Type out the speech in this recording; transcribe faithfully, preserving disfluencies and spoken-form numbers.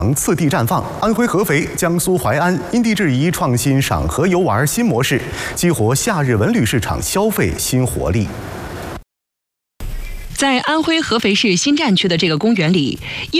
次第绽放，安徽合肥、江苏淮安因地制宜创新赏荷游玩新模式，激活夏日文旅市场消费新活力。 在安徽合肥市新站区的这个公园里，一